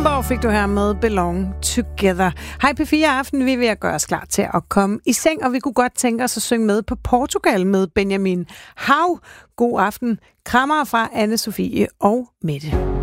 Kronborg fik du her med Belong Together. Hej P4 Aften, vi er ved at gøre os klar til at komme i seng, og vi kunne godt tænke os at synge med på Portugal med Benjamin Hav. God aften. Krammer fra Anne Sofie og Mette.